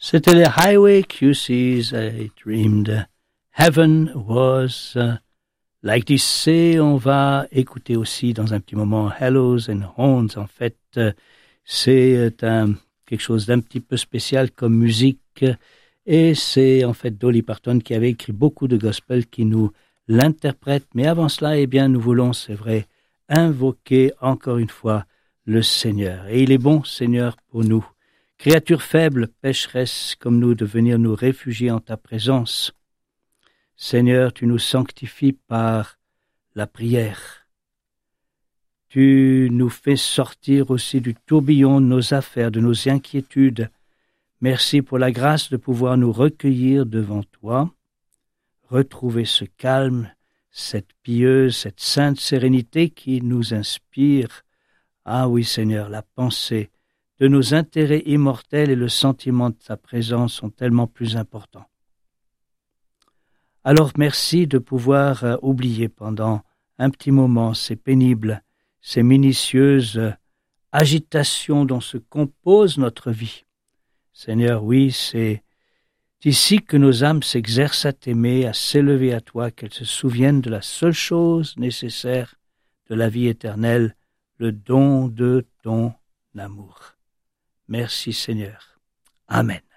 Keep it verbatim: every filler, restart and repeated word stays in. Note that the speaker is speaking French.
C'était les Highway Q Cs. I dreamed heaven was uh, like this. Et on va écouter aussi dans un petit moment Hellos and Horns. En fait, euh, c'est un, quelque chose d'un petit peu spécial comme musique. Et c'est en fait Dolly Parton qui avait écrit beaucoup de gospel qui nous l'interprète. Mais avant cela, eh bien, nous voulons, c'est vrai, invoquer encore une fois le Seigneur. Et il est bon, Seigneur, pour nous, créatures faibles, pécheresses comme nous, de venir nous réfugier en ta présence. Seigneur, tu nous sanctifies par la prière. Tu nous fais sortir aussi du tourbillon de nos affaires, de nos inquiétudes. Merci pour la grâce de pouvoir nous recueillir devant toi, retrouver ce calme, cette pieuse, cette sainte sérénité qui nous inspire. Ah oui, Seigneur, la pensée de nos intérêts immortels et le sentiment de ta présence sont tellement plus importants. Alors merci de pouvoir euh, oublier pendant un petit moment ces pénibles, ces minutieuses euh, agitations dont se compose notre vie. Seigneur, oui, c'est ici que nos âmes s'exercent à t'aimer, à s'élever à toi, qu'elles se souviennent de la seule chose nécessaire de la vie éternelle, le don de ton amour. Merci Seigneur. Amen.